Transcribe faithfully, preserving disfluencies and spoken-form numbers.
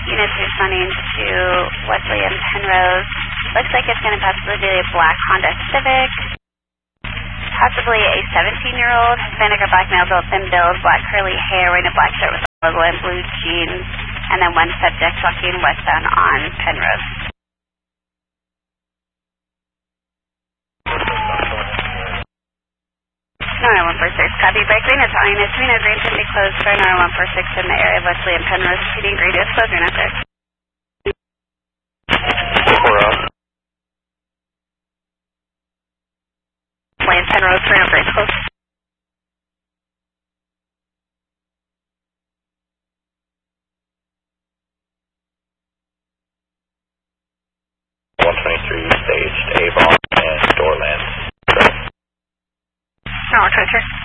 units responding to Wesley and Penrose. Looks like it's going to possibly be a black Honda Civic. Possibly a seventeen-year-old Hispanic or black male, built thin build, black curly hair, wearing a black shirt with a logo and blue jeans. And then one subject walking westbound on Penrose. nine one four six, copy. Break green is on. It's green or green can be closed for nine one four six in the area of Wesley and Penrose. Proceeding green is closed. Green after. Wesley and Penrose, green over, it's closed. one twenty-three staged Avon and Doorland. No, one twenty-three.